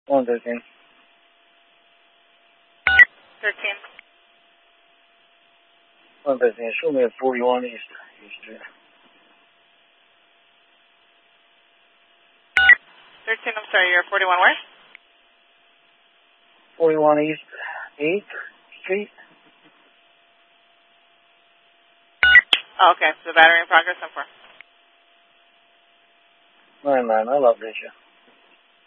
113. 13. 113. Show me at 41 East Street. 13, I'm sorry, you're 41 where? 41 East 8th Street. Oh, okay. So battery in progress, I'm for. 9-9. I love this.